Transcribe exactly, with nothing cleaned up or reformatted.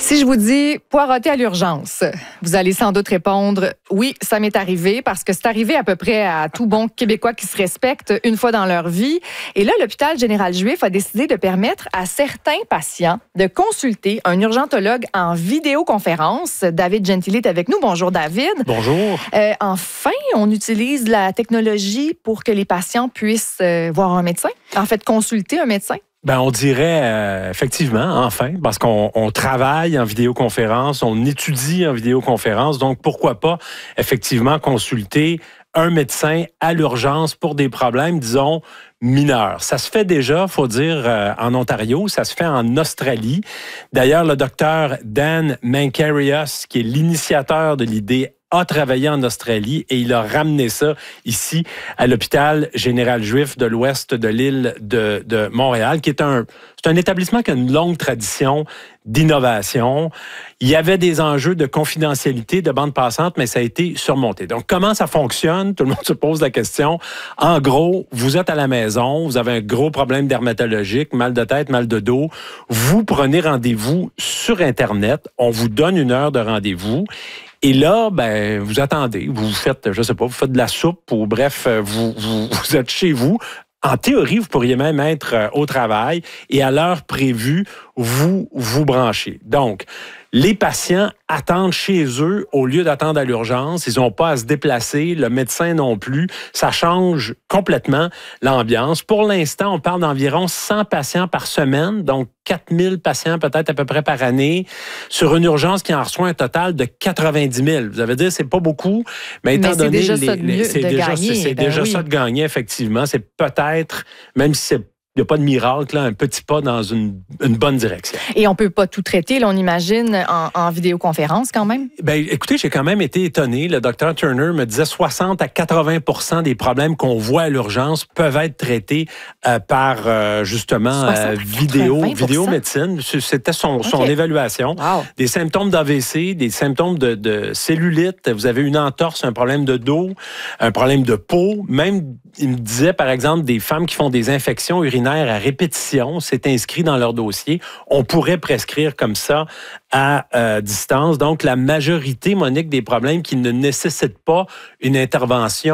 Si je vous dis poireauter à l'urgence, vous allez sans doute répondre « Oui, ça m'est arrivé » parce que c'est arrivé à peu près à tout bon Québécois qui se respecte une fois dans leur vie. Et là, l'hôpital général juif a décidé de permettre à certains patients de consulter un urgentologue en vidéoconférence. David Gentili est avec nous. Bonjour, David. Bonjour. Euh, enfin, on utilise la technologie pour que les patients puissent euh, voir un médecin, en fait, consulter un médecin. Ben, on dirait euh, effectivement, enfin, parce qu'on on travaille en vidéoconférence, on étudie en vidéoconférence, donc pourquoi pas effectivement consulter un médecin à l'urgence pour des problèmes, disons, mineurs. Ça se fait déjà, faut dire, euh, en Ontario, ça se fait en Australie. D'ailleurs, le docteur Dan Mankarios, qui est l'initiateur de l'idée, a travaillé en Australie et il a ramené ça ici à l'hôpital général juif de l'ouest de l'île de, de Montréal, qui est un, c'est un établissement qui a une longue tradition d'innovation. Il y avait des enjeux de confidentialité, de bande passante, mais ça a été surmonté. Donc, comment ça fonctionne? Tout le monde se pose la question. En gros, vous êtes à la maison, vous avez un gros problème dermatologique, mal de tête, mal de dos. Vous prenez rendez-vous sur Internet. On vous donne une heure de rendez-vous. Et là, ben, vous attendez, vous faites, je sais pas, vous faites de la soupe ou bref, vous, vous, vous êtes chez vous. En théorie, vous pourriez même être au travail et à l'heure prévue, vous vous branchez. Donc, les patients attendent chez eux au lieu d'attendre à l'urgence. Ils n'ont pas à se déplacer, le médecin non plus. Ça change complètement l'ambiance. Pour l'instant, on parle d'environ cent patients par semaine, donc quatre mille patients peut-être à peu près par année, sur une urgence qui en reçoit un total de quatre-vingt-dix mille. Vous allez dire, c'est pas beaucoup, mais étant mais donné... déjà les, ça de, les, c'est de déjà, gagner. C'est, c'est ben déjà oui. ça de gagner, effectivement. C'est peut-être, même si c'est il n'y a pas de miracle, là, un petit pas dans une, une bonne direction. Et on ne peut pas tout traiter, là, on imagine, en, en vidéoconférence quand même? Ben, écoutez, j'ai quand même été étonné. Le docteur Turner me disait soixante à quatre-vingts pour cent des problèmes qu'on voit à l'urgence peuvent être traités euh, par, euh, justement, euh, vidéo, vidéomédecine. C'était son, son okay. évaluation. Wow. Des symptômes d'A V C, des symptômes de, de cellulite. Vous avez une entorse, un problème de dos, un problème de peau. Même, il me disait, par exemple, des femmes qui font des infections urinaires à répétition, c'est inscrit dans leur dossier. On pourrait prescrire comme ça à euh, distance. Donc, la majorité, Monique, des problèmes qui ne nécessitent pas une intervention